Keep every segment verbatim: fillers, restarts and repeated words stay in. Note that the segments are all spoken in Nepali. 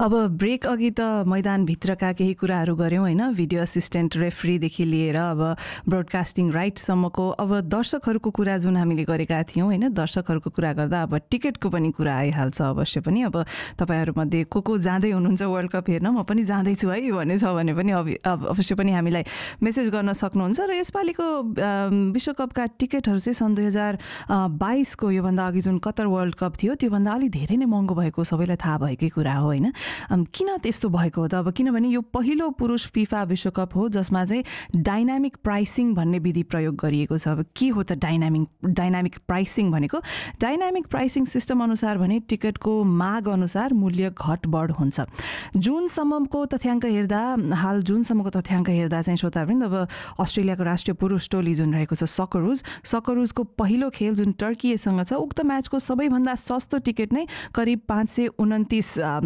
अब ब्रेक अघि त मैदानभित्रका केही कुराहरू गऱ्यौँ होइन, भिडियो असिस्टेन्ट रेफ्रीदेखि लिएर अब ब्रोडकास्टिङ राइटसम्मको अब दर्शकहरूको कुरा जुन हामीले गरेका थियौँ होइन, दर्शकहरूको कुरा गर्दा अब टिकटको पनि कुरा आइहाल्छ अवश्य पनि। अब तपाईँहरूमध्ये को को जाँदै हुनुहुन्छ वर्ल्ड कप हेर्न, म पनि जाँदैछु है भन्ने छ भने पनि अवश्य पनि हामीलाई मेसेज गर्न सक्नुहुन्छ। र यसपालिको विश्वकपका टिकटहरू चाहिँ सन् दुई हजार बाइसको योभन्दा अघि जुन कतर वर्ल्ड कप थियो त्योभन्दा अलि धेरै नै महँगो भएको सबैलाई थाहा भएकै कुरा हो होइन। किन त्यस्तो भएको हो त? अब किनभने यो पहिलो पुरुष फिफा विश्वकप हो जसमा चाहिँ डाइनामिक प्राइसिङ भन्ने विधि प्रयोग गरिएको छ। अब के हो त डाइनामिक डाइनामिक प्राइसिङ भनेको? डाइनामिक प्राइसिङ सिस्टम अनुसार भने टिकटको माग अनुसार मूल्य घटबढ हुन्छ। जुनसम्मको तथ्याङ्क हेर्दा हाल जुनसम्मको तथ्याङ्क हेर्दा चाहिँ श्रोतावृन्द, अब अस्ट्रेलियाको राष्ट्रिय पुरुष टोली जुन रहेको छ सकरुज सकरुजको पहिलो खेल जुन टर्कीसँग छ, उक्त म्याचको सबैभन्दा सस्तो टिकट नै करिब पाँच सय उन्तिस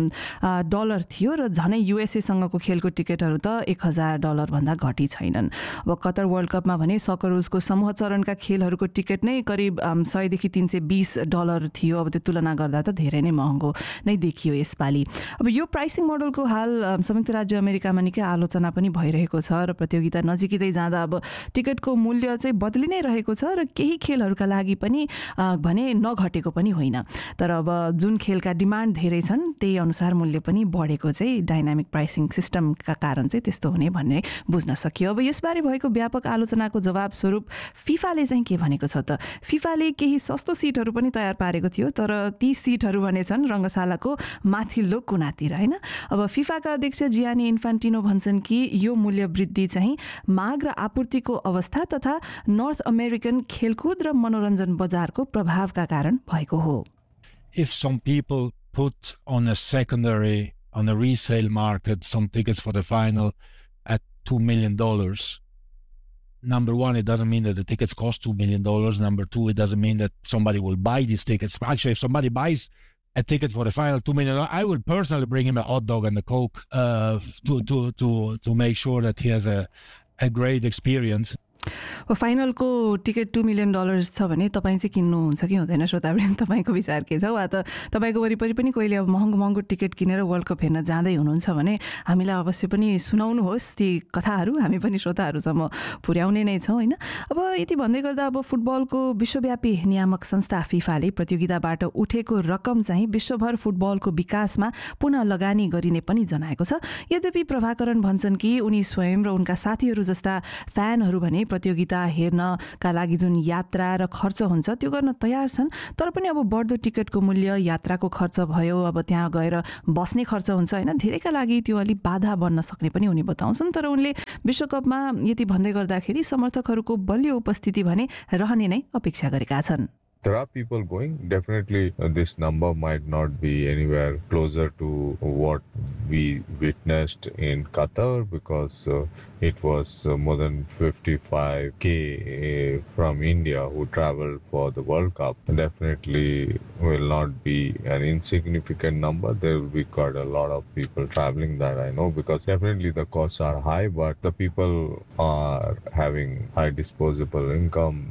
डलर थियो र झनै युएसएसँगको खेलको टिकटहरू त एक हजार डलरभन्दा घटी छैनन्। अब कतर वर्ल्ड कपमा भने सकरुजको समूह चरणका खेलहरूको टिकट नै करिब सयदेखि तिन सय बिस डलर थियो। अब त्यो तुलना गर्दा त धेरै नै महँगो नै देखियो यसपालि। अब यो प्राइसिङ मोडलको हाल संयुक्त राज्य अमेरिकामा निकै आलोचना पनि भइरहेको छ र प्रतियोगिता नजिकै जाँदा अब टिकटको मूल्य चाहिँ बदलि नै रहेको छ र केही खेलहरूका लागि पनि भने नघटेको पनि होइन। तर अब जुन खेलका डिमान्ड धेरै छन् त्यही अनुसार मूल्य पनि बढेको चाहिँ डाइनामिक प्राइसिङ सिस्टमका कारण चाहिँ त्यस्तो हुने भन्ने बुझ्न सकियो। अब यसबारे भएको व्यापक आलोचनाको जवाब स्वरूप फिफाले चाहिँ के भनेको छ त? फिफाले केही सस्तो सिटहरू पनि तयार पारेको थियो, तर ती सिटहरू भने छन् रङ्गशालाको माथिल्लो कुनातिर होइन। अब फिफाका अध्यक्ष जियानी इन्फान्टिनो भन्छन् कि यो मूल्य वृद्धि चाहिँ माग र आपूर्तिको अवस्था तथा नर्थ अमेरिकन खेलकुद र मनोरञ्जन बजारको प्रभावका कारण भएको हो। If some people put on a secondary, on a resale market, some tickets for the final at two million dollars. Number one, it doesn't mean that the tickets cost two million dollars. Number two, it doesn't mean that somebody will buy these tickets. Actually, if somebody buys a ticket for the final two million dollars, I would personally bring him a hot dog and a Coke uh, to, to, to, to make sure that he has a, a great experience. फाइनलको ticket two million dollars छ भने तपाईँ चाहिँ किन्नुहुन्छ कि हुँदैन? श्रोतावृन्द, तपाईँको विचार के छ? वा त तपाईँको वरिपरि पनि कोहीले अब महँगो महँगो टिकट किनेर वर्ल्ड कप हेर्न जाँदै हुनुहुन्छ भने हामीलाई अवश्य पनि सुनाउनुहोस् ती कथाहरू, हामी पनि श्रोताहरूसम्म पुर्याउने नै छौँ होइन। अब यति भन्दै गर्दा अब फुटबलको विश्वव्यापी नियामक संस्था फिफाले प्रतियोगिताबाट उठेको रकम चाहिँ विश्वभर फुटबलको विकासमा पुनः लगानी गरिने पनि जनाएको छ। यद्यपि प्रभाकरण भन्छन् कि उनी स्वयं र उनका साथीहरू जस्ता फ्यानहरू भने प्रतियोगिता हेर्नका लागि जुन यात्रा र खर्च हुन्छ त्यो गर्न तयार छन्, तर पनि अब बढ्दो टिकटको मूल्य, यात्राको खर्च भयो, अब त्यहाँ गएर बस्ने खर्च हुन्छ होइन, धेरैका लागि त्यो अलिक बाधा बन्न सक्ने पनि उनी बताउँछन्। तर उनले विश्वकपमा यति भन्दै गर्दाखेरि समर्थकहरूको बलियो उपस्थिति भने रहने नै अपेक्षा गरेका छन्। There are people going. Definitely, uh, this number might not be anywhere closer to what we witnessed in Qatar because uh, it was uh, more than fifty-five K uh, from India who traveled for the World Cup. Definitely will not be an insignificant number. There will be quite a lot of people traveling that I know because definitely the costs are high, but the people are having high disposable income.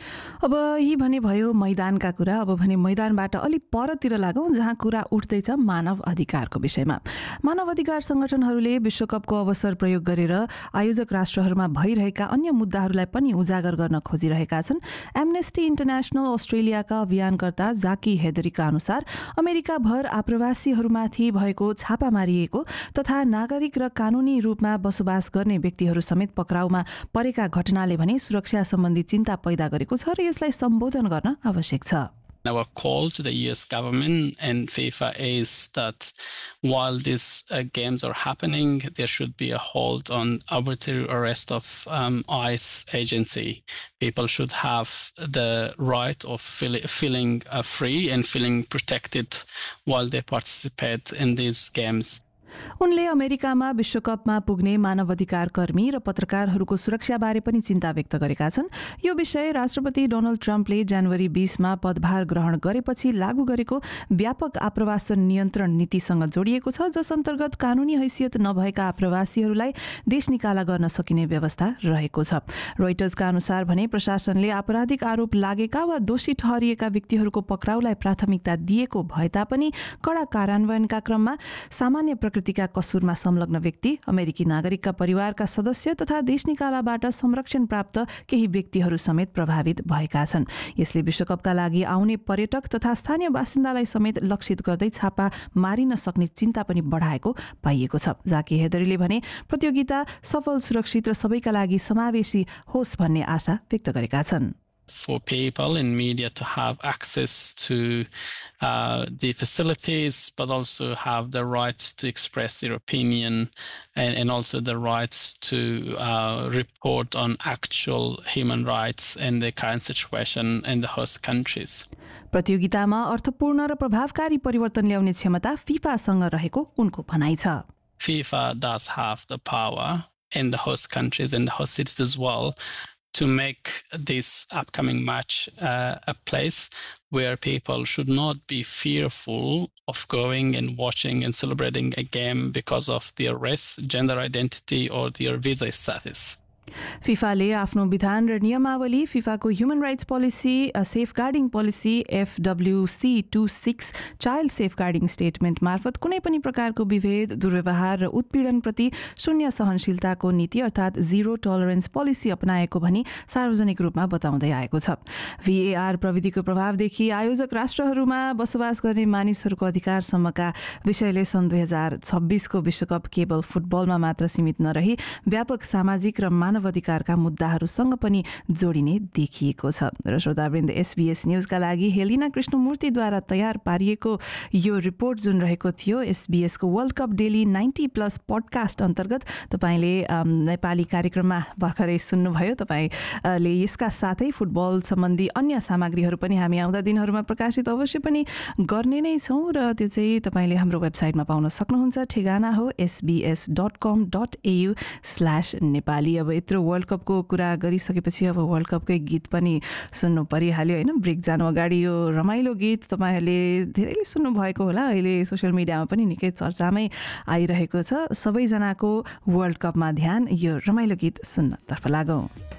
अब यी भने भयो मैदानका कुरा। अब भने मैदानबाट अलिक परतिर लागौँ जहाँ कुरा उठ्दैछ मानव अधिकारको विषयमा। मानव अधिकार सङ्गठनहरूले विश्वकपको अवसर प्रयोग गरेर आयोजक राष्ट्रहरूमा भइरहेका अन्य मुद्दाहरूलाई पनि उजागर गर्न खोजिरहेका छन्। एमनेस्टी इन्टरनेसनल अस्ट्रेलियाका अभियानकर्ता जाकी हेदरीका अनुसार अमेरिकाभर आप्रवासीहरूमाथि भएको छापा मारिएको तथा नागरिक र कानुनी रूपमा बसोबास गर्ने व्यक्तिहरू समेत पक्राउमा परेका घटनाले भने सुरक्षा सम्बन्धी चिन्ता पैदा गरेको छ र यसलाई सम्बोधन गर्न आवश्यक छ। Our call to the U S government and FIFA is that while these uh, games are happening, there should be a hold on arbitrary arrest of um, ICE agency. People should have the right of feel, feeling uh, free and feeling protected while they participate in these games. उनले अमेरिकामा विश्वकपमा पुग्ने मानवाधिकार कर्मी र पत्रकारहरूको सुरक्षाबारे पनि चिन्ता व्यक्त गरेका छन्। यो विषय राष्ट्रपति डोनाल्ड ट्रम्पले जनवरी बीसमा पदभार ग्रहण गरेपछि लागू गरेको व्यापक आप्रवासन नियन्त्रण नीतिसँग जोडिएको छ, जस अन्तर्गत कानुनी हैसियत नभएका आप्रवासीहरूलाई देश निकाला गर्न सकिने व्यवस्था रहेको छ। रोइटर्सका अनुसार भने प्रशासनले आपराधिक आरोप लागेका वा दोषी ठहरिएका व्यक्तिहरूको पक्राउलाई प्राथमिकता दिएको भए तापनि कडा कार्यान्वयनका क्रममा सामान्य प्रकृतिका कसुरमा संलग्न व्यक्ति, अमेरिकी नागरिकका परिवारका सदस्य तथा देश निकालाबाट संरक्षण प्राप्त केही व्यक्तिहरू समेत प्रभावित भएका छन्। यसले विश्वकपका लागि आउने पर्यटक तथा स्थानीय बासिन्दालाई समेत लक्षित गर्दै छापा मारिन सक्ने चिन्ता पनि बढाएको पाइएको छ। जाकी हेदरीले भने प्रतियोगिता सफल, सुरक्षित र सबैका लागि समावेशी होस् भन्ने आशा व्यक्त गरेका छन्। For people in media to have access to uh, the facilities, but also have the rights to express their opinion and, and also the rights to uh, report on actual human rights and the current situation in the host countries. प्रतियोगितामा अर्थपूर्ण र प्रभावकारी परिवर्तन ल्याउने क्षमता फिफासँग रहेको उनको भनाइ छ। FIFA does have the power in the host countries and the host cities as well to make this upcoming match uh, a place where people should not be fearful of going and watching and celebrating a game because of their race, gender identity, or their visa status. फिफाले आफ्नो विधान र नियमावली, फिफाको human rights policy, safeguarding policy एफडब्ल्युसी छब्बीस, चाइल्ड सेफगार्डिङ स्टेटमेन्ट मार्फत कुनै पनि प्रकारको विभेद, दुर्व्यवहार र उत्पीडनप्रति शून्य सहनशीलताको नीति अर्थात् जिरो टलरेन्स पोलिसी अपनाएको भनी सार्वजनिक रूपमा बताउँदै आएको छ। भीएआर प्रविधिको प्रभावदेखि आयोजक राष्ट्रहरूमा बसोबास गर्ने मानिसहरूको अधिकारसम्मका विषयले सन् दुई हजार छब्बीसको विश्वकप केवल फुटबलमा मात्र सीमित नरही व्यापक सामाजिक र मानव अधिकारका मुद्दाहरूसँग पनि जोडिने देखिएको छ। र श्रोतावृन्द, एसबीएस न्यूजका लागि हेलिना कृष्णमूर्तिद्वारा तयार पारिएको यो रिपोर्ट जुन रहेको थियो एसबीएसको world cup daily ninety plus podcast अन्तर्गत तपाईँले नेपाली कार्यक्रममा भर्खरै सुन्नुभयो। तपाईँले यसका साथै फुटबल सम्बन्धी अन्य सामग्रीहरू पनि हामी आउँदा दिनहरूमा प्रकाशित अवश्य पनि गर्ने नै छौँ र त्यो चाहिँ तपाईँले हाम्रो वेबसाइटमा पाउन सक्नुहुन्छ। ठेगाना हो एसबीएस डट कम डट एयु स्ल्यास नेपाली। अब यत्रो वर्ल्ड कपको कुरा गरिसकेपछि अब वर्ल्ड कपकै गीत पनि सुन्नु परिहाल्यो होइन। ब्रेक जानु अगाडि यो रमाइलो गीत तपाईँहरूले धेरैले सुन्नुभएको होला, अहिले सोसियल मिडियामा पनि निकै चर्चामै आइरहेको छ। सबैजनाको वर्ल्ड कपमा ध्यान, यो रमाइलो गीत सुन्नतर्फ लागौँ।